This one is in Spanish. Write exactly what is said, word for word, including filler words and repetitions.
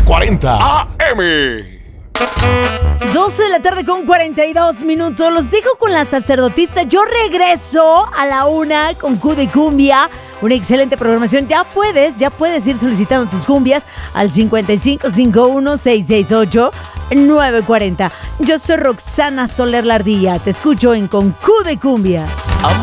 cuarenta A M. doce de la tarde con cuarenta y dos minutos. Los dejo con la sacerdotista. Yo regreso a la una con Q de Cumbia. Una excelente programación. Ya puedes, ya puedes ir solicitando tus cumbias al cincuenta y cinco cincuenta y uno, seiscientos sesenta y ocho, novecientos cuarenta. Yo soy Roxana Soler Lardilla. Te escucho en Con Q de Cumbia.